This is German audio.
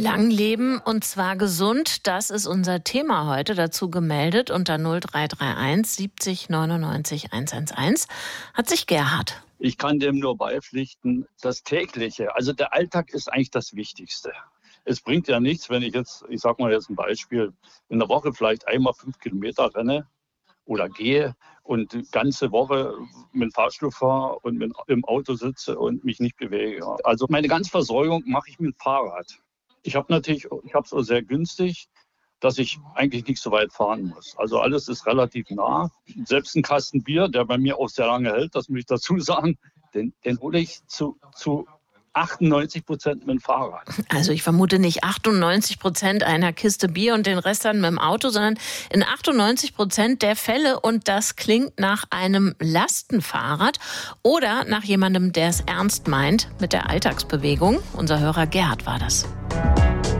Lang leben und zwar gesund, das ist unser Thema heute. Dazu gemeldet unter 0331 70 99 111 hat sich Gerhard. Ich kann dem nur beipflichten, das Tägliche, also der Alltag ist eigentlich das Wichtigste. Es bringt ja nichts, wenn ich sage mal jetzt ein Beispiel, in der Woche vielleicht einmal 5 Kilometer renne oder gehe und die ganze Woche mit dem Fahrstuhl fahre und im Auto sitze und mich nicht bewege. Also meine ganze Versorgung mache ich mit dem Fahrrad. Ich habe es auch sehr günstig, dass ich eigentlich nicht so weit fahren muss. Also alles ist relativ nah. Selbst ein Kasten Bier, der bei mir auch sehr lange hält, das muss ich dazu sagen, den hole ich zu 98% mit dem Fahrrad. Also ich vermute nicht 98% einer Kiste Bier und den Rest dann mit dem Auto, sondern in 98% der Fälle, und das klingt nach einem Lastenfahrrad oder nach jemandem, der es ernst meint mit der Alltagsbewegung. Unser Hörer Gerhard war das.